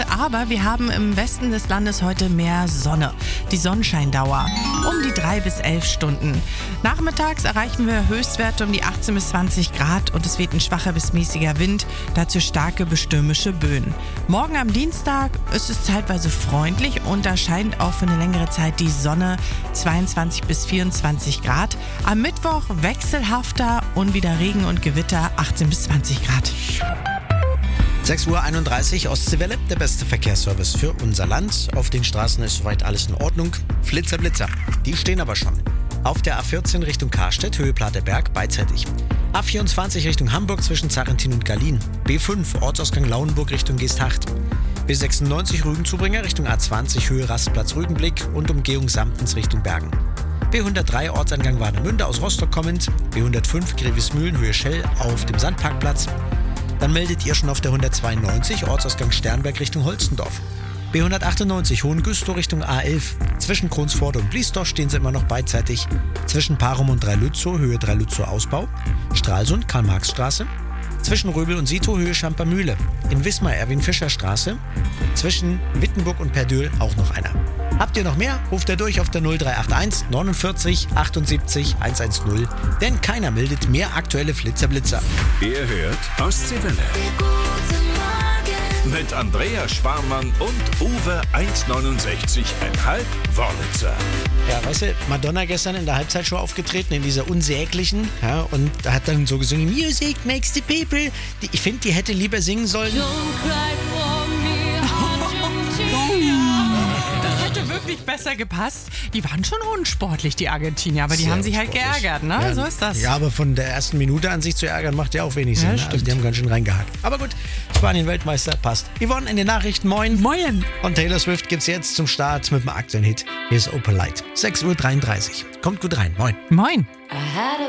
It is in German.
Nacht, aber wir haben im Westen des Landes heute mehr Sonne. Die Sonnenscheindauer um die 3 bis 11 Stunden. Nachmittags erreichen wir Höchstwerte um die 18 bis 20 Grad und es weht ein schwacher bis mäßiger Wind, dazu starke bis stürmische Böen. Morgen am Dienstag ist es zeitweise freundlich und da scheint auch für eine längere Zeit die Sonne, 22 bis 24 Grad. Am Mittwoch wechselhafter und wieder Regen und Gewitter, 18 bis 20 Grad. 6:31 Uhr Ostseewelle, der beste Verkehrsservice für unser Land. Auf den Straßen ist soweit alles in Ordnung. Flitzer, Blitzer, die stehen aber schon. Auf der A14 Richtung Karstedt, Höhe Plateberg, beidseitig. A24 Richtung Hamburg zwischen Zarrentin und Gallien. B5 Ortsausgang Lauenburg Richtung Geesthacht. B96 Rügenzubringer Richtung A20 Höhe Rastplatz Rügenblick und Umgehung Samtens Richtung Bergen. B103 Ortseingang Warnemünde aus Rostock kommend. B105 Grevismühlen Höhe Schell auf dem Sandparkplatz. Dann meldet ihr schon auf der 192 Ortsausgang Sternberg Richtung Holstendorf. B198 Hohengüstow Richtung A11. Zwischen Kronsforde und Bliesdorf stehen sie immer noch beidseitig. Zwischen Parum und Dreilützow Höhe Dreilützow Ausbau. Stralsund Karl-Marx-Straße. Zwischen Röbel und Sitow Höhe Schampermühle. In Wismar Erwin-Fischer-Straße. Zwischen Wittenburg und Perdöhl auch noch einer. Habt ihr noch mehr? Ruft ihr durch auf der 0381 49 78 110, denn keiner meldet mehr aktuelle Flitzer-Blitzer. Ihr hört Ostseewelle. Mit Andrea Sparmann und Uwe 1,69,5 Wörlitzer. Ja, weißt du, Madonna gestern in der Halbzeitshow aufgetreten, in dieser unsäglichen, ja, und hat dann so gesungen, Music makes the people. Ich finde, die hätte lieber singen sollen. Wirklich besser gepasst. Die waren schon unsportlich, die Argentinier, aber die haben sich halt geärgert, ne? Ja, so ist das. Ja, aber von der ersten Minute an sich zu ärgern, macht ja auch wenig Sinn. Ja, Ne? Also die haben ganz schön reingehakt. Aber gut, Spanien-Weltmeister, passt. Yvonne in den Nachrichten, moin. Moin. Und Taylor Swift gibt's jetzt zum Start mit dem aktuellen Hit. Hier ist Opalite. 6:33 Uhr. Kommt gut rein, moin. Moin. I had a